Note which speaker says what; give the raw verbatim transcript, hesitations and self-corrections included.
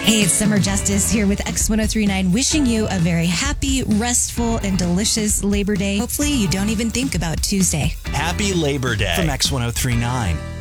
Speaker 1: Hey, it's Summer Justice here with X ten thirty-nine, wishing you a very happy, restful, and delicious Labor Day. Hopefully you don't even think about Tuesday.
Speaker 2: Happy Labor Day from X ten thirty-nine.